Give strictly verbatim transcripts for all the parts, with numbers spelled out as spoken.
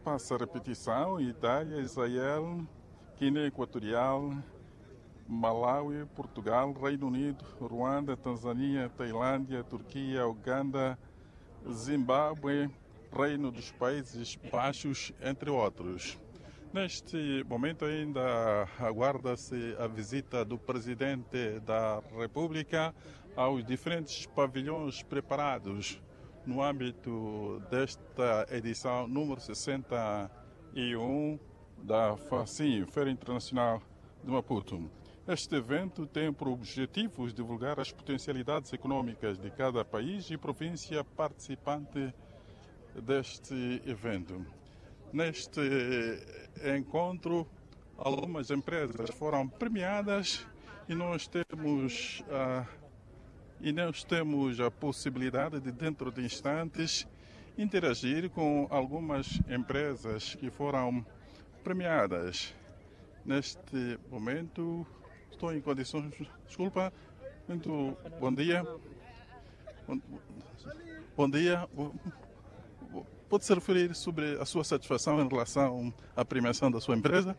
passa a repetição: Itália, Israel, Guiné Equatorial, Malawi, Portugal, Reino Unido, Ruanda, Tanzânia, Tailândia, Turquia, Uganda, Zimbábue, Reino dos Países Baixos, entre outros. Neste momento ainda aguarda-se a visita do Presidente da República aos diferentes pavilhões preparados no âmbito desta edição número sessenta e um da FACIM, Feira Internacional de Maputo. Este evento tem por objetivo divulgar as potencialidades econômicas de cada país e província participante deste evento. Neste encontro, algumas empresas foram premiadas e nós temos a, e nós temos a possibilidade de, dentro de instantes, interagir com algumas empresas que foram premiadas. Neste momento, estou em condições... Desculpa, muito bom dia. Bom, bom dia. Pode se referir sobre a sua satisfação em relação à premiação da sua empresa?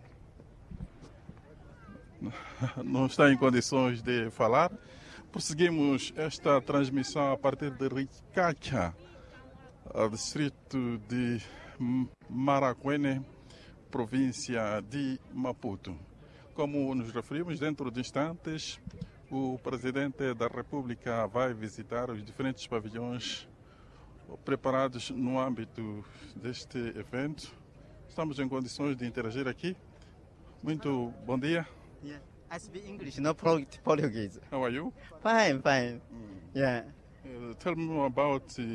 Não está em condições de falar. Prosseguimos esta transmissão a partir de Ricacha, distrito de Maracuene, província de Maputo. Como nos referimos, dentro de instantes, o Presidente da República vai visitar os diferentes pavilhões preparados no âmbito deste evento. Estamos em condições de interagir aqui. Muito bom dia. Yeah, I speak English, not Portuguese. How are you? Fine, fine. Mm. Yeah. Uh, tell me more about uh,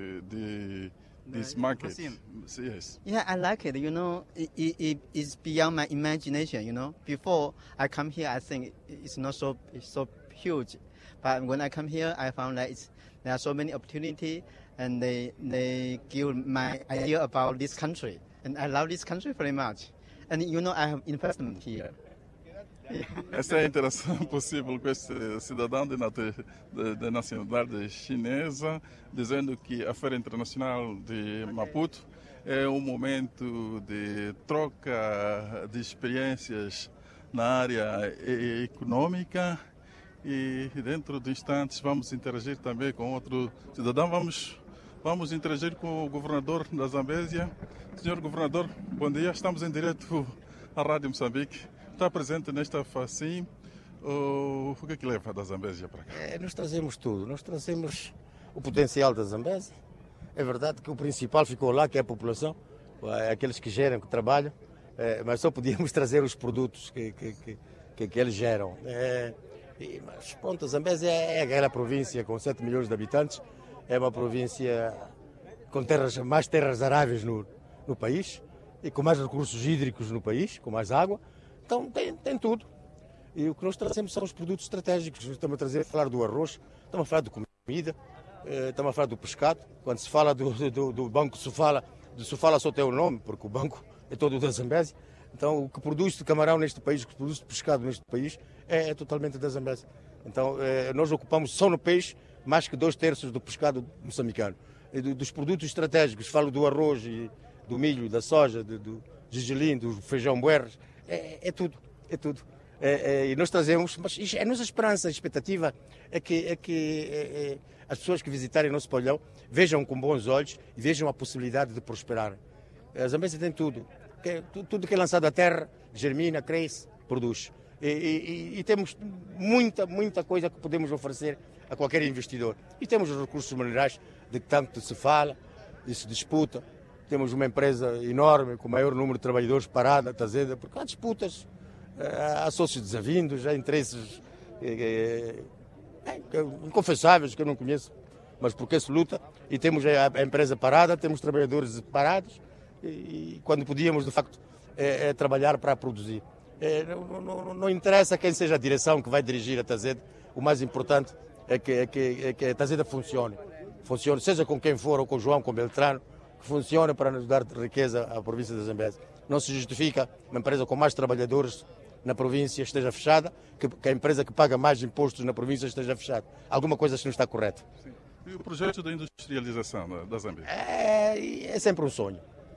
the this The market. museum. Yes. Yeah, I like it. You know, it, it, it is beyond my imagination. You know, before I come here, I think it's not so it's so huge, but when I come here, I found that it's, there are so many opportunities, and they they give my idea about this country, and I love this country very much. And you know, I have investment here. Essa é a interação possível com este cidadão de, de, de nacionalidade chinesa, dizendo que a Feira Internacional de Maputo é um momento de troca de experiências na área econômica, e dentro de instantes vamos interagir também com outro cidadão. Vamos, vamos interagir com o governador da Zambésia. Senhor governador, bom dia. Estamos em direto à Rádio Moçambique. Está presente nesta FACIM. O que é que leva da Zambésia para cá? É, nós trazemos tudo. Nós trazemos o potencial da Zambésia. É verdade que o principal ficou lá, que é a população, aqueles que geram, que trabalham, é, mas só podíamos trazer os produtos que, que, que, que, que eles geram. É, e, mas pronto, a Zambésia é aquela província com sete milhões de habitantes, é uma província com terras, mais terras aráveis no, no país, e com mais recursos hídricos no país, com mais água. Então tem, tem tudo. E o que nós trazemos são os produtos estratégicos. Estamos a trazer, a falar do arroz, estamos a falar de comida, estamos a falar do pescado. Quando se fala do, do, do banco, se fala, se fala só tem o nome, porque o banco é todo da Zambésia. Então o que produz de camarão neste país, o que produz de pescado neste país, é, é totalmente da Zambésia. Então é, nós ocupamos só no peixe mais que dois terços do pescado moçambicano. E do, dos produtos estratégicos, falo do arroz, e do milho, da soja, do, do gergelim, do feijão buerres. É, é tudo, é tudo. É, é, e nós trazemos, mas a nossa esperança, a expectativa é que, é que é, é, as pessoas que visitarem o nosso pavilhão vejam com bons olhos e vejam a possibilidade de prosperar. A Zambésia tem tudo. Que, tudo que é lançado à terra, germina, cresce, produz. E, e, e temos muita, muita coisa que podemos oferecer a qualquer investidor. E temos os recursos minerais de que tanto se fala e se disputa. Temos uma empresa enorme, com o maior número de trabalhadores parada, Tazeda, porque há disputas, há sócios desavindos, há interesses é, é, inconfessáveis que eu não conheço, mas porque se luta. E temos a empresa parada, temos trabalhadores parados, e, e quando podíamos, de facto, é, é trabalhar para produzir. É, não, não, não interessa quem seja a direção que vai dirigir a Tazeda, o mais importante é que, é que, é que a Tazeda funcione. Funcione, seja com quem for, ou com o João, com o Beltrano, que funciona para nos dar riqueza à província da Zambésia. Não se justifica uma empresa com mais trabalhadores na província esteja fechada, que, que a empresa que paga mais impostos na província esteja fechada. Alguma coisa não está correta. Sim. E o projeto da industrialização da, da Zambésia? É, é sempre um sonho.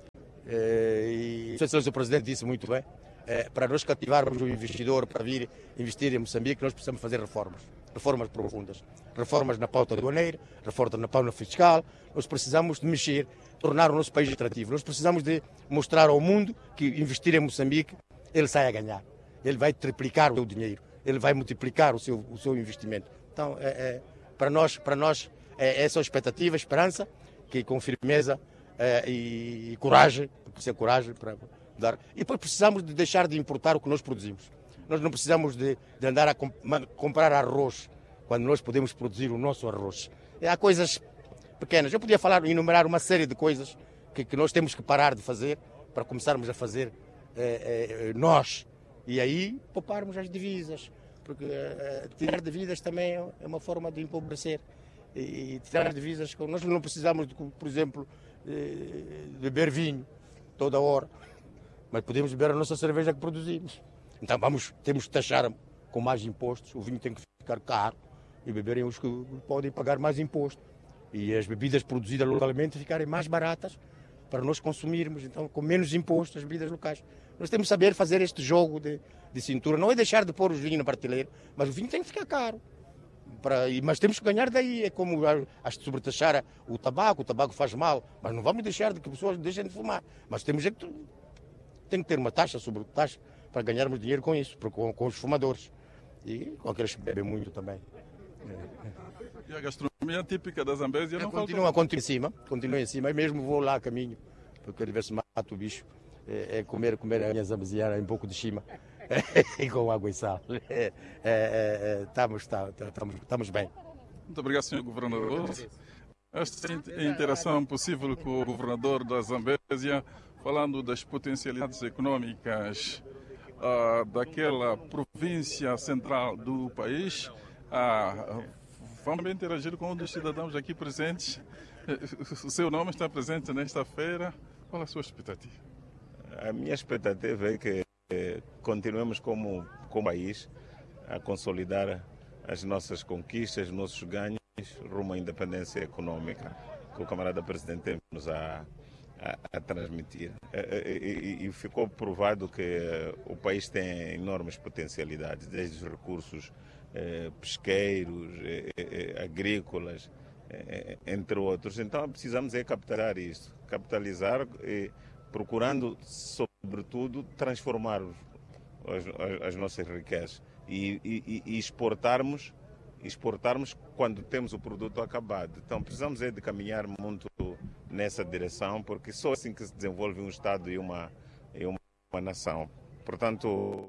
E o Presidente disse muito bem, para nós cativarmos o investidor para vir investir em Moçambique, nós precisamos fazer reformas, reformas profundas, reformas na pauta aduaneira, reformas na pauta fiscal, nós precisamos de mexer, tornar o nosso país atrativo, nós precisamos de mostrar ao mundo que investir em Moçambique, ele sai a ganhar, ele vai triplicar o seu dinheiro, ele vai multiplicar o seu, o seu investimento. Então, é, é, para nós, para nós é essa a expectativa, a esperança, que com firmeza é, e, e coragem, porque isso é coragem para dar. E depois precisamos de deixar de importar o que nós produzimos. Nós não precisamos de, de andar a comp comprar arroz, quando nós podemos produzir o nosso arroz. Há coisas pequenas. Eu podia falar, enumerar uma série de coisas que, que nós temos que parar de fazer para começarmos a fazer é, é, nós. E aí pouparmos as divisas. Porque é, tirar divisas também é uma forma de empobrecer. E, e tirar divisas, nós não precisamos, de, por exemplo, de beber vinho toda hora, mas podemos beber a nossa cerveja que produzimos. Então vamos, temos que taxar com mais impostos, o vinho tem que ficar caro e beberem os que podem pagar mais imposto. E as bebidas produzidas localmente ficarem mais baratas para nós consumirmos, então com menos impostos as bebidas locais. Nós temos que saber fazer este jogo de, de cintura, não é deixar de pôr os vinhos na prateleira, mas o vinho tem que ficar caro. Para, mas temos que ganhar daí, é como as de sobretaxar o tabaco, o tabaco faz mal, mas não vamos deixar de que pessoas deixem de fumar, mas temos é que, tem que ter uma taxa sobre taxa para ganharmos dinheiro com isso, com, com os fumadores e com aqueles que bebem muito também. E a gastronomia típica da Zambésia não falta? Continua, continua em cima, continua em cima, e mesmo vou lá a caminho, porque ele vê se mata o bicho, é, é comer, comer a minha zambesiana em um pouco de cima. E com água e sal. É, é, é, estamos, estamos, estamos bem. Muito obrigado, senhor Governador. Esta interação possível com o Governador da Zambésia, falando das potencialidades econômicas uh, daquela província central do país. Uh, vamos interagir com um dos cidadãos aqui presentes. O seu nome está presente nesta feira. Qual a sua expectativa? A minha expectativa é que continuemos como, como país a consolidar as nossas conquistas, os nossos ganhos rumo à independência econômica que o camarada Presidente nos a, a, a transmitir. E, e, e ficou provado que o país tem enormes potencialidades, desde os recursos eh, pesqueiros, eh, eh, agrícolas, eh, entre outros. Então precisamos é capitalizar isto, capitalizar e procurando, sobretudo, transformar as, as, as nossas riquezas e, e, e exportarmos, exportarmos quando temos o produto acabado. Então, precisamos é de caminhar muito nessa direção, porque só assim que se desenvolve um Estado e uma, e uma, uma nação. Portanto,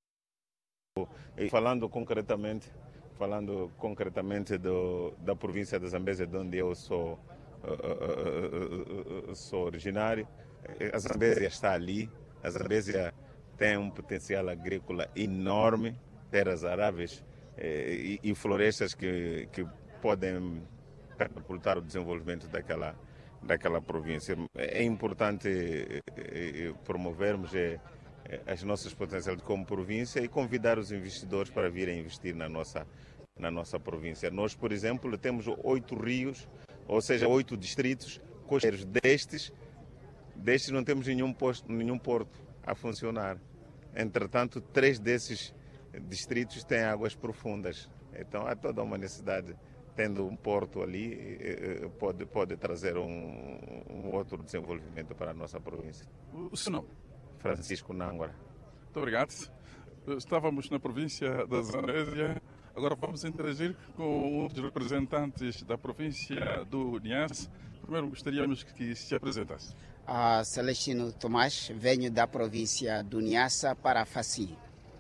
falando concretamente, falando concretamente do, da província da Zambésia, de onde eu sou, uh, uh, uh, sou originário, a Zambésia está ali, a Zambésia tem um potencial agrícola enorme, terras aráveis eh, e, e florestas que, que podem catapultar o desenvolvimento daquela, daquela província. É importante eh, promovermos eh, as nossas potencialidades como província e convidar os investidores para virem investir na nossa, na nossa província. Nós, por exemplo, temos oito rios, ou seja, oito distritos costeiros. Destes, destes não temos nenhum, posto, nenhum porto a funcionar. Entretanto, três desses distritos têm águas profundas. Então, há toda uma necessidade. Tendo um porto ali, pode, pode trazer um, um outro desenvolvimento para a nossa província. O seu nome? Francisco Nangora. Muito obrigado. Estávamos na província da Zambésia. Agora vamos interagir com um dos representantes da província do Niassa. Primeiro gostaríamos que se apresentasse. Uh, Celestino Tomás, venho da província do Niassa para a Faci.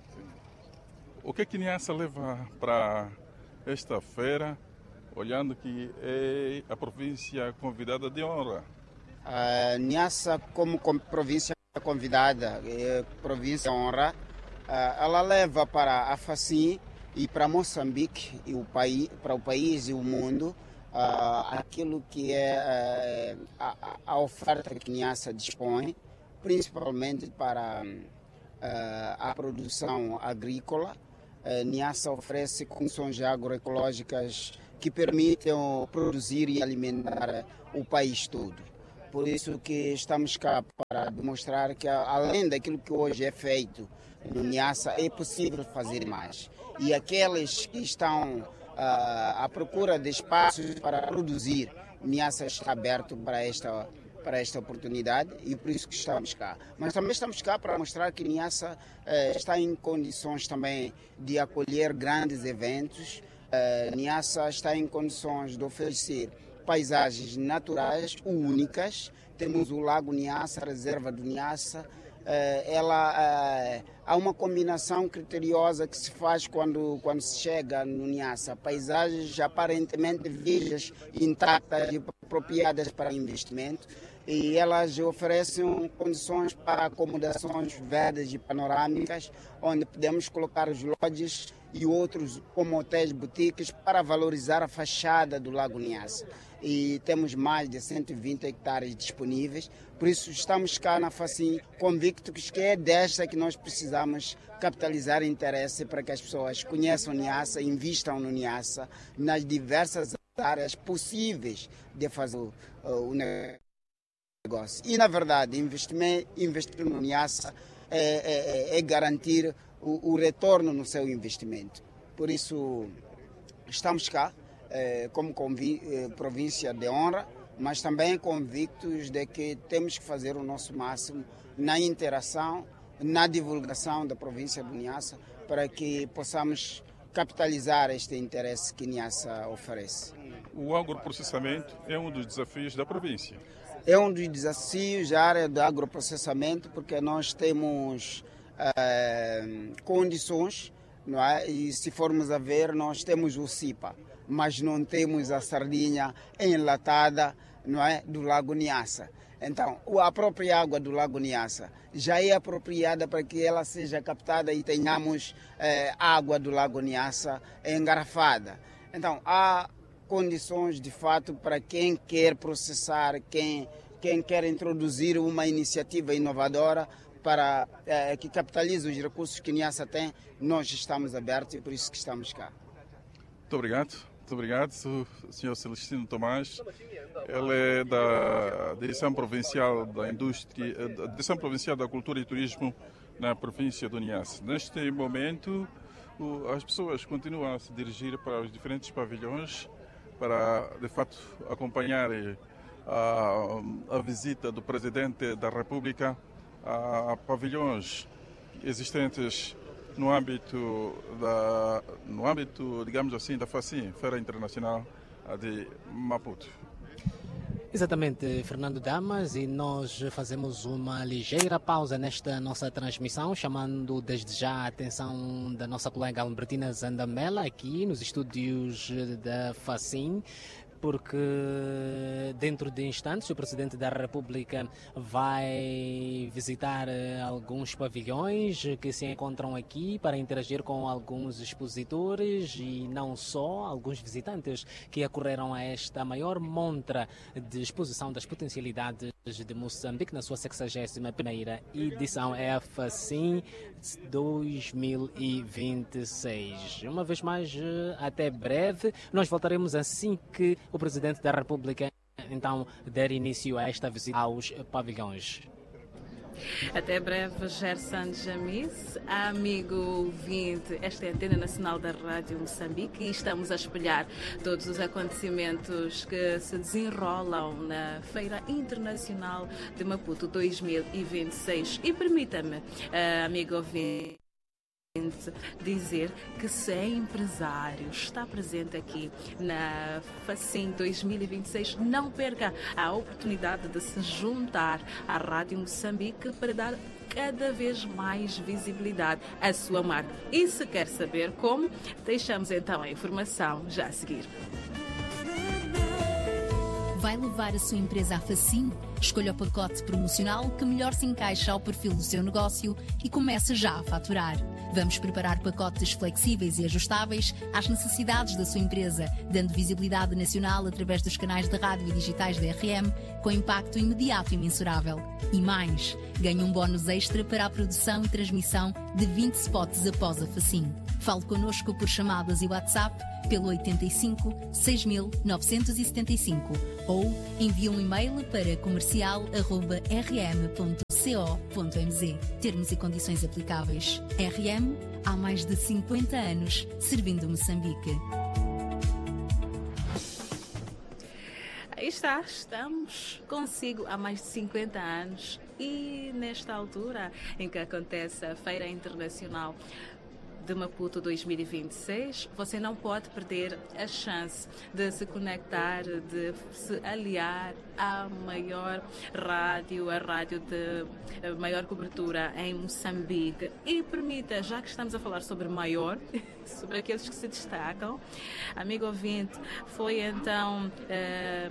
O que é que Niassa leva para esta feira, olhando que é a província convidada de honra? Uh, Niassa, como, como província convidada, é província de honra, uh, ela leva para a Faci e para Moçambique, e o país, para o país e o mundo, Uh, aquilo que é uh, a, a oferta que Niassa dispõe, principalmente para uh, a produção agrícola. Uh, Niassa oferece condições agroecológicas que permitem produzir e alimentar o país todo. por isso que estamos cá para demonstrar que, além daquilo que hoje é feito no Niassa, é possível fazer mais. E aqueles que estão uh, à procura de espaços para produzir, Niassa está aberto para esta, para esta oportunidade e por isso que estamos cá. Mas também estamos cá para mostrar que Niassa uh, está em condições também de acolher grandes eventos. Uh, Niassa está em condições de oferecer paisagens naturais únicas. Temos o Lago Niassa, a reserva do Niassa. Uh, ela, uh, há uma combinação criteriosa que se faz quando, quando se chega no Niassa. Paisagens aparentemente virgens, intactas e apropriadas para investimento. E elas oferecem condições para acomodações verdes e panorâmicas, onde podemos colocar os lodges e outros como hotéis boutiques para valorizar a fachada do Lago Niassa. E temos mais de cento e vinte hectares disponíveis, por isso estamos cá na Facim convictos que é desta que nós precisamos capitalizar interesse para que as pessoas conheçam o Niassa, invistam no Niassa, nas diversas áreas possíveis de fazer o, o negócio. E, na verdade, investir, investir no Niassa é, é, é garantir o, o retorno no seu investimento. Por isso, estamos cá eh, como convi, eh, província de honra, mas também convictos de que temos que fazer o nosso máximo na interação, na divulgação da província do Niassa, para que possamos capitalizar este interesse que Niassa oferece. O agroprocessamento é um dos desafios da província. É um dos desafios da área do agroprocessamento, porque nós temos eh, condições, não é? E se formos a ver, nós temos o CIPA, mas não temos a sardinha enlatada, não é? Do Lago Niassa. Então, a própria água do Lago Niassa já é apropriada para que ela seja captada e tenhamos eh, água do Lago Niassa engarrafada. Então, há condições, de fato, para quem quer processar, quem, quem quer introduzir uma iniciativa inovadora para eh, que capitalize os recursos que Niassa tem, nós estamos abertos e por isso que estamos cá. Muito obrigado. Muito obrigado, senhor Celestino Tomás. Ele é da Direção Provincial da Indústria, da Direção Provincial da Cultura e Turismo na província do Niassa. Neste momento, as pessoas continuam a se dirigir para os diferentes pavilhões para, de fato, acompanhar a, a visita do Presidente da República a pavilhões existentes no âmbito da, no âmbito, digamos assim, da Facim, Feira Internacional de Maputo. Exatamente, Fernando Damas, e nós fazemos uma ligeira pausa nesta nossa transmissão, chamando desde já a atenção da nossa colega Albertina Zandamela, aqui nos estúdios da Facim, porque dentro de instantes o Presidente da República vai visitar alguns pavilhões que se encontram aqui para interagir com alguns expositores e não só, alguns visitantes que acorreram a esta maior montra de exposição das potencialidades de Moçambique na sua sexagésima primeira edição, é a Facim dois mil e vinte e seis. Uma vez mais, até breve. Nós voltaremos assim que o Presidente da República então der início a esta visita aos pavilhões. Até breve, Gerson Jamis, amigo ouvinte. Esta é a Antena Nacional da Rádio Moçambique e estamos a espelhar todos os acontecimentos que se desenrolam na Feira Internacional de Maputo dois mil e vinte e seis. E permita-me, amigo ouvinte, dizer que se é empresário, está presente aqui na Facim dois mil e vinte e seis, não perca a oportunidade de se juntar à Rádio Moçambique para dar cada vez mais visibilidade à sua marca. E se quer saber como, deixamos então a informação já a seguir. Vai levar a sua empresa à Facim? Escolha o pacote promocional que melhor se encaixa ao perfil do seu negócio e comece já a faturar. Vamos preparar pacotes flexíveis e ajustáveis às necessidades da sua empresa, dando visibilidade nacional através dos canais de rádio e digitais da R M, com impacto imediato e mensurável. E mais, ganhe um bónus extra para a produção e transmissão de vinte spots após a Facim. Fale connosco por chamadas e WhatsApp pelo oitenta e cinco, seis mil novecentos e setenta e cinco ou envie um e-mail para comercial comercial arroba r m ponto co ponto m z. Termos e condições aplicáveis. R M, há mais de cinquenta anos, servindo Moçambique. Aí está, estamos consigo há mais de cinquenta anos e nesta altura em que acontece a Feira Internacional de Maputo dois mil e vinte e seis, você não pode perder a chance de se conectar, de se aliar à maior rádio, a rádio de maior cobertura em Moçambique. E permita, já que estamos a falar sobre maior, sobre aqueles que se destacam, amigo ouvinte, foi então eh,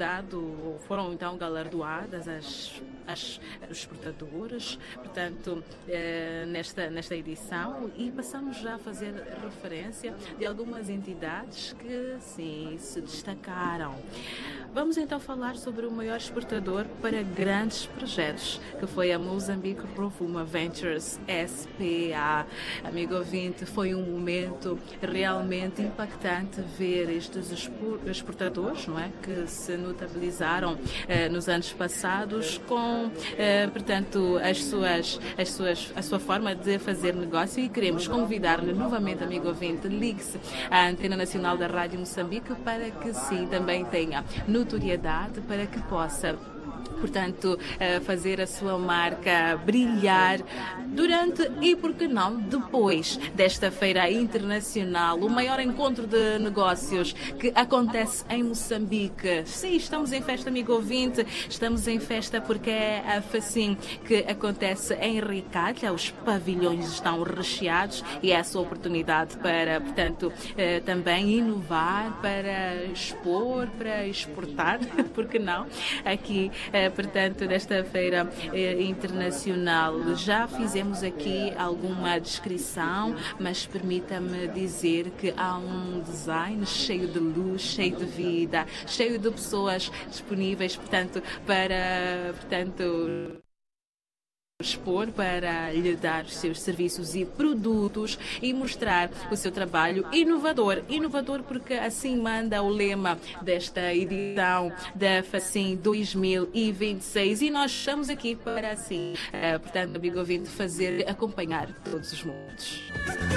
dado, foram então galardoadas as, as, os exportadores, portanto, eh, nesta, nesta edição, e passamos já a fazer referência de algumas entidades que, sim, se destacaram. Vamos então falar sobre o maior exportador para grandes projetos, que foi a Mozambique Rovuma Ventures S P A. Amigo ouvinte, foi um momento realmente impactante ver estes exportadores, não é, que se notabilizaram eh, nos anos passados com, eh, portanto, as suas, as suas, a sua forma de fazer negócio, e queremos convidar-lhe novamente, amigo ouvinte, ligue-se à Antena Nacional da Rádio Moçambique para que sim, também tenha notoriedade, para que possa, portanto, fazer a sua marca brilhar durante e, por que não, depois desta Feira Internacional, o maior encontro de negócios que acontece em Moçambique. Sim, estamos em festa, amigo ouvinte, estamos em festa porque é a FACIM que acontece em Ricalha, os pavilhões estão recheados e é a sua oportunidade para, portanto, também inovar, para expor, para exportar, por que não, aqui, portanto, desta Feira eh, Internacional. Já fizemos aqui alguma descrição, mas permita-me dizer que há um design cheio de luz, cheio de vida, cheio de pessoas disponíveis, portanto, para, portanto, expor, para lhe dar os seus serviços e produtos e mostrar o seu trabalho inovador. Inovador porque assim manda o lema desta edição da FACIM dois mil e vinte e seis, e nós estamos aqui para assim, uh, portanto, amigo ouvinte, fazer acompanhar todos os momentos.